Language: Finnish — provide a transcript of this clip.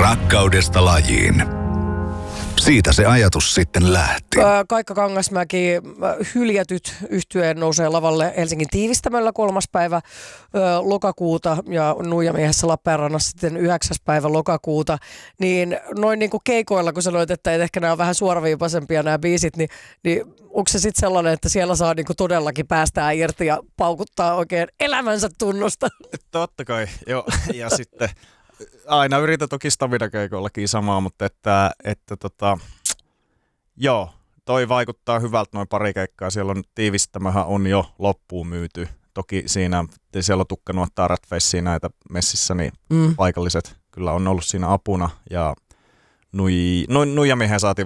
Rakkaudesta lajiin. Siitä se ajatus sitten lähti. Kaikka Kangasmäki, Hyljätyt yhtyeen nousee lavalle Helsingin Tiivistämöllä 3. päivä lokakuuta ja Nuijamiehessä Lappeenrannassa sitten 9. päivä lokakuuta. Niin noin niin kuin keikoilla, kun sanoit, että ehkä nämä on vähän suoraviipaisempia nämä biisit, niin onko se sitten sellainen, että siellä saa niin kuin todellakin päästää irti ja paukuttaa oikein elämänsä tunnosta? Totta kai, joo. Ja sitten aina yritän toki Stamina-keikoillakin samaa, mutta joo, toi vaikuttaa hyvältä noin pari keikkaa. Siellä on Tiivistämähän on jo loppuun myyty. Toki siinä, siellä on tukkanuottaa Ratface näitä messissä, niin paikalliset kyllä on ollut siinä apuna. Ja Nuijamiehen saatiin